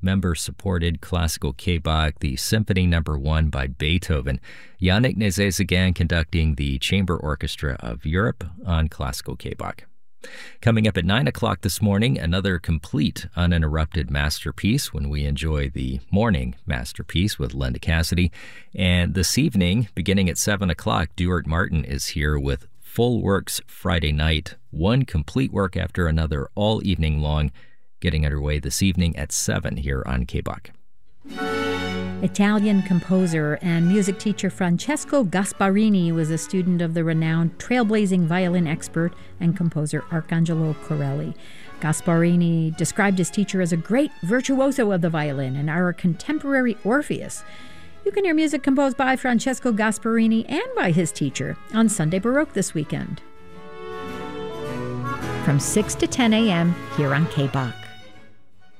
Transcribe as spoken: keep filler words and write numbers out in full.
member-supported classical K-Bach, the Symphony Number One by Beethoven. Yannick Nézet-Séguin conducting the Chamber Orchestra of Europe on classical K-Bach. Coming up at nine o'clock this morning, another complete, uninterrupted masterpiece when we enjoy the morning masterpiece with Linda Cassidy. And this evening, beginning at seven o'clock, Duart Martin is here with Full Works Friday Night, one complete work after another all evening long, getting underway this evening at seven here on K-Bach. Italian composer and music teacher Francesco Gasparini was a student of the renowned trailblazing violin expert and composer Arcangelo Corelli. Gasparini described his teacher as a great virtuoso of the violin and our contemporary Orpheus. You can hear music composed by Francesco Gasparini and by his teacher on Sunday Baroque this weekend. From six to ten a.m. here on K-Bach.